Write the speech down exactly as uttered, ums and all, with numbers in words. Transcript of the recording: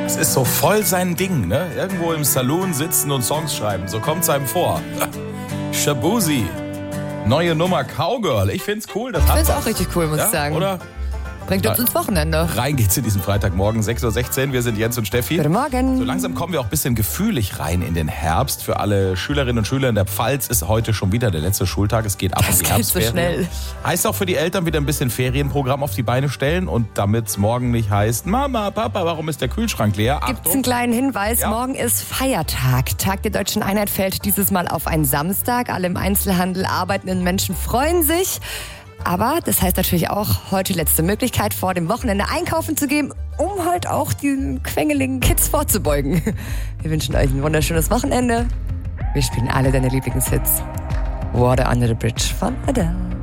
Es ist so voll sein Ding, ne? Irgendwo im Saloon sitzen und Songs schreiben. So kommt's einem vor. Shaboozey. Neue Nummer Cowgirl. Ich find's cool. Das ich hat find's was. auch richtig cool, muss ja, ich sagen. Oder? Bringt uns ins Wochenende. Rein geht's in diesen Freitagmorgen, sechs Uhr sechzehn. Wir sind Jens und Steffi. Guten Morgen. So langsam kommen wir auch ein bisschen gefühlig rein in den Herbst. Für alle Schülerinnen und Schüler in der Pfalz ist heute schon wieder der letzte Schultag. Es geht ab das in die geht so Herbstferien. schnell. Heißt auch für die Eltern wieder ein bisschen Ferienprogramm auf die Beine stellen. Und damit es morgen nicht heißt, Mama, Papa, warum ist der Kühlschrank leer? Gibt es einen kleinen Hinweis? Ja. Morgen ist Feiertag. Tag der Deutschen Einheit fällt dieses Mal auf einen Samstag. Alle im Einzelhandel arbeitenden Menschen freuen sich. Aber das heißt natürlich auch, heute letzte Möglichkeit, vor dem Wochenende einkaufen zu gehen, um halt auch den quengeligen Kids vorzubeugen. Wir wünschen euch ein wunderschönes Wochenende. Wir spielen alle deine Lieblingshits. Water Under the Bridge von Adele.